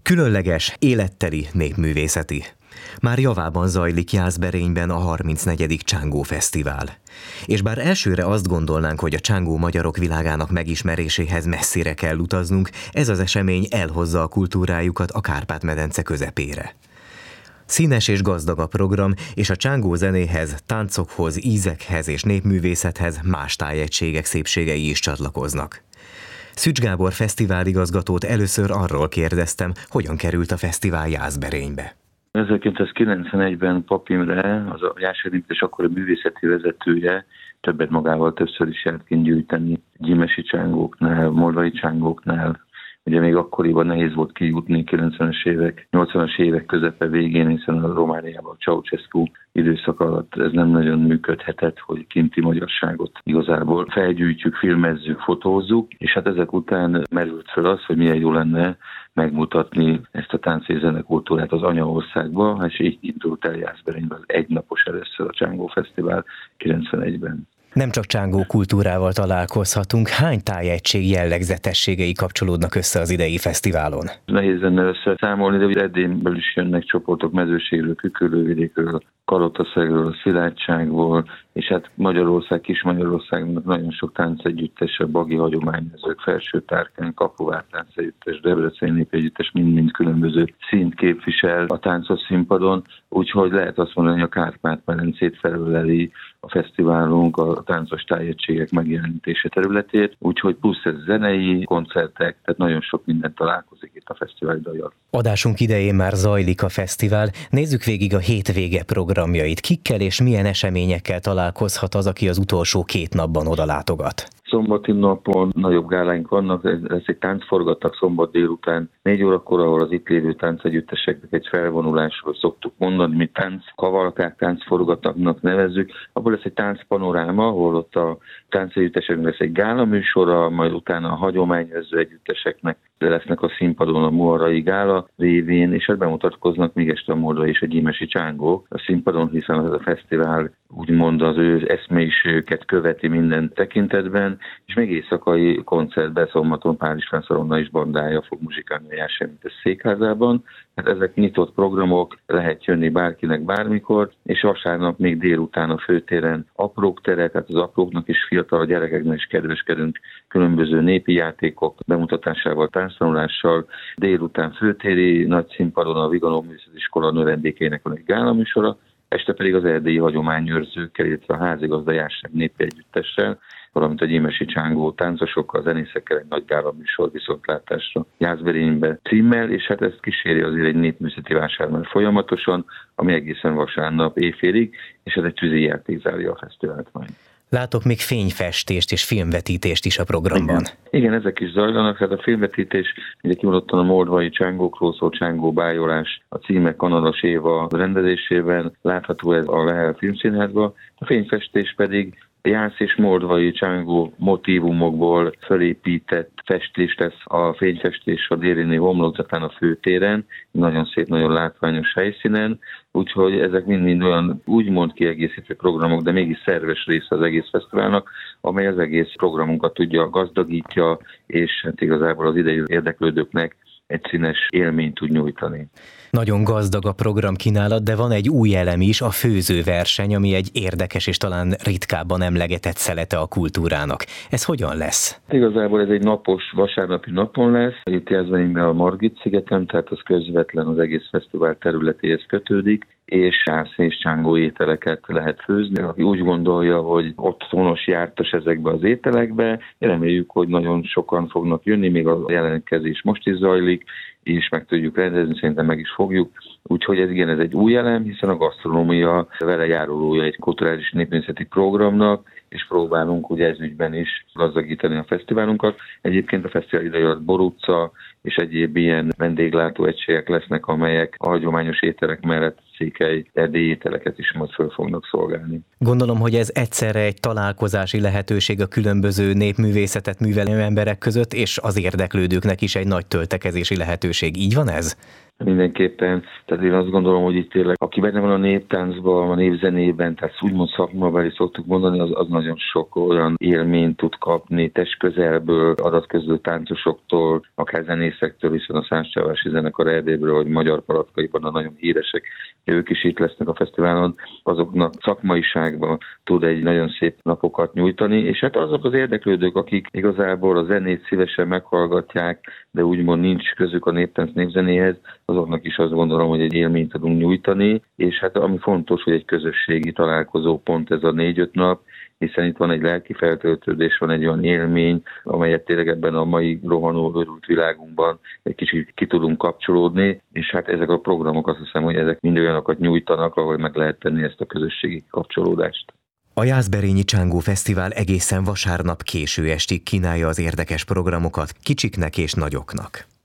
Különleges, életteli, népművészeti. Már javában zajlik Jászberényben a 34. Csángó Fesztivál. És bár elsőre azt gondolnánk, hogy a csángó magyarok világának megismeréséhez messzire kell utaznunk, ez az esemény elhozza a kultúrájukat a Kárpát-medence közepére. Színes és gazdag a program, és a csángó zenéhez, táncokhoz, ízekhez és népművészethez más tájegységek szépségei is csatlakoznak. Szücs Gábor fesztiváligazgatót először arról kérdeztem, hogyan került a fesztivál Jászberénybe. 1991-ben Pap Imre, az a Jászberényben és akkor a művészeti vezetője, többször is járt kint gyűjteni gyimesi csángóknál, moldvai csángóknál. Ugye még akkoriban nehéz volt kijutni 90-es évek, 80-as évek közepe végén, hiszen a Romániában a Ceausescu időszak alatt ez nem nagyon működhetett, hogy kinti magyarságot igazából felgyűjtjük, filmezzük, fotózzuk, és hát ezek után merült fel az, hogy milyen jó lenne megmutatni ezt a tánc- és zenekultúrát az anyaországba, és így indult el Jászberényben egynapos először a Csángó Fesztivál 91-ben. Nem csak csángó kultúrával találkozhatunk, hány tájegység jellegzetességei kapcsolódnak össze az idei fesztiválon? Nehéz lenne összeszámolni, de ugye Erdélyből is jönnek csoportok, Mezőségről, Küküllővidékről, Kalotaszegről, a Szilágyságból, és hát Magyarország, Kis-Magyarországnak nagyon sok táncegyüttes, bagi hagyományozók, Felső-Tárkány, Kapuvár táncegyüttes, Debreceni népegyüttes, mind-mind különböző színt képvisel a táncos színpadon, úgyhogy lehet azt mondani, hogy a Kárpát-medencét felöleli a fesztiválunk a táncos tájegységek megjelenítése területét, úgyhogy plusz ez zenei koncertek, tehát nagyon sok minden találkozik itt a fesztivál idején. Adásunk idején már zajlik a fesztivál, nézzük végig a hétvége programjait. Kikkel és milyen eseményekkel találkozhat az, aki az utolsó 2 napban oda látogat? Szombati napon nagyobb gáláink vannak, ez egy táncforgattak szombat délután 4 órakor, ahol az itt lévő táncegyütteseknek egy felvonulásról szoktuk mondani, mi tánckavalkák, táncforgattaknak nevezzük. Abból lesz egy táncpanoráma, ahol ott a táncegyütteseknek lesz egy gálaműsora, majd utána a hagyományozó együtteseknek lesznek a színpadon a Muarai Gála révén, és hát bemutatkoznak még este a moldvai és a gyimesi csángók a színpadon, hiszen ez a fesztivál úgymond az ő eszmélyiségüket követi minden tekintetben, és még éjszakai koncertben szombaton Pál István Szalonna is bandája fog muzsikálni a Jászberényben székházában. Hát ezek nyitott programok, lehet jönni bárkinek bármikor, és vasárnap még délután a főtéren aprók tere, tehát az apróknak is, fiatal gyerekeknek is kedveskedünk különböző népi játékok bemutatásával, tánctanulással. Délután főtéri nagy színpadon a Viganó Művészeti Iskola növendékeinek van egy gálaműsora, este pedig az erdélyi hagyományőrzőkkel, illetve a házigazda Jászberényi népi együttessel, valamint a gyimesi csángó táncosokkal, zenészekkel egy nagy gálaműsor viszontlátásra Jászberénybe címmel, és hát ezt kíséri azért egy népművészeti vásárlás folyamatosan, ami egészen vasárnap éjfélig, és ez egy tűzijáték zárja a fesztivált majd. Látok még fényfestést és filmvetítést is a programban. Igen, ezek is zajlanak, hát a filmvetítés, ugye kimondottan a moldvai csángókról szól, Csángó bájolás, a címe Kanadas Éva rendezésében látható ez a Lehel Filmszínházban, a fényfestés pedig jász és moldvai csángó motívumokból felépített festés lesz a fényfestés a Déryné homlokzatán a főtéren, nagyon szép, nagyon látványos helyszínen, úgyhogy ezek mind olyan úgymond kiegészítő programok, de mégis szerves része az egész fesztiválnak, amely az egész programunkat tudja, gazdagítja, és hát igazából az idei érdeklődőknek egy színes élményt tud nyújtani. Nagyon gazdag a programkínálat, de van egy új elem is, a főzőverseny, ami egy érdekes és talán ritkábban emlegetett szelete a kultúrának. Ez hogyan lesz? Igazából ez egy napos, vasárnapi napon lesz. Itt Jászberényben a Margit-szigeten, tehát az közvetlen az egész fesztivál területéhez kötődik, és jász és csángó ételeket lehet főzni. Aki úgy gondolja, hogy otthonos, jártas ezekbe az ételekbe, reméljük, hogy nagyon sokan fognak jönni, még a jelentkezés most is zajlik, és meg tudjuk rendezni, szerintem meg is fogjuk. Úgyhogy ez egy új elem, hiszen a gasztronómia vele járulója egy kulturális népművészeti programnak, és próbálunk ugye ez ügyben is gazdagítani a fesztiválunkat. Egyébként a fesztivál idején alatt Boruca és egyéb ilyen vendéglátóegységek lesznek, amelyek a hagyományos ételek mellett székely erdélyi ételeket is majd föl fognak szolgálni. Gondolom, hogy ez egyszerre egy találkozási lehetőség a különböző népművészetet művelő emberek között, és az érdeklődőknek is egy nagy töltekezési lehetőség. Így van ez? Mindenképpen, tehát én azt gondolom, hogy itt tényleg, aki benne van a néptáncban, a népzenében, tehát úgymond szakmabeli szoktuk mondani, az nagyon sok olyan élményt tud kapni testközelből, adatközlő táncosoktól, akár zenészektől, hiszen a Száncsávási zenekar Erdélyből, vagy Magyar Palackaiban nagyon híresek, ők is itt lesznek a fesztiválon, azoknak szakmaiságban tud egy nagyon szép napokat nyújtani, és hát azok az érdeklődők, akik igazából a zenét szívesen meghallgatják, de úgymond nincs közük a néptánc népzenéhez, azoknak is azt gondolom, hogy egy élményt tudunk nyújtani, és hát ami fontos, hogy egy közösségi találkozópont ez a 4-5 nap, hiszen itt van egy lelki feltöltődés, van egy olyan élmény, amelyet tényleg ebben a mai rohanó, örült világunkban egy kicsit ki tudunk kapcsolódni, és hát ezek a programok azt hiszem, hogy ezek mind olyanokat nyújtanak, ahol meg lehet tenni ezt a közösségi kapcsolódást. A Jászberényi Csángó Fesztivál egészen vasárnap késő estig kínálja az érdekes programokat kicsiknek és nagyoknak.